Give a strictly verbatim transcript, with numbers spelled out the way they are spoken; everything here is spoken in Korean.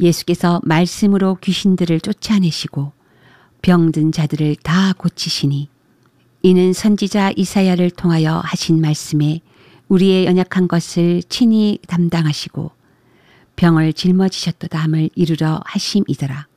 예수께서 말씀으로 귀신들을 쫓아내시고 병든 자들을 다 고치시니 이는 선지자 이사야를 통하여 하신 말씀에 우리의 연약한 것을 친히 담당하시고 병을 짊어지셨도다 함을 이루려 하심이더라.